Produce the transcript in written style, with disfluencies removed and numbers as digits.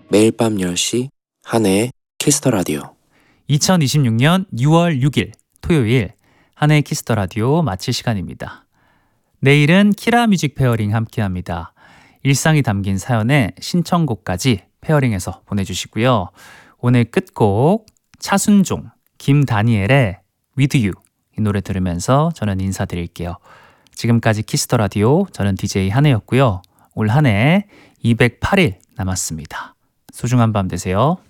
매일 밤 10시 한혜의 키스터 라디오. 2026년 6월 6일 토요일 한혜의 키스터 라디오 마칠 시간입니다. 내일은 키라 뮤직 페어링 함께합니다. 일상이 담긴 사연에 신청곡까지 페어링해서 보내주시고요. 오늘 끝곡 차순종, 김다니엘의 With You 이 노래 들으면서 저는 인사드릴게요. 지금까지 키스터 라디오 저는 DJ 한혜였고요. 올 한 해 208일 남았습니다. 소중한 밤 되세요.